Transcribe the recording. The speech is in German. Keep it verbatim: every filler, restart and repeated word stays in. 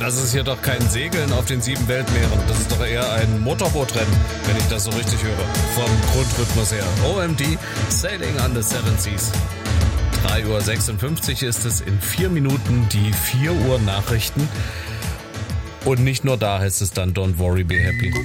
das ist hier doch kein Segeln auf den sieben Weltmeeren. Das ist doch eher ein Motorbootrennen, wenn ich das so richtig höre. Vom Grundrhythmus her. O M D, Sailing on the Seven Seas. drei Uhr sechsundfünfzig ist es, in vier Minuten die vier Uhr Nachrichten. Und nicht nur da heißt es dann Don't worry, be happy.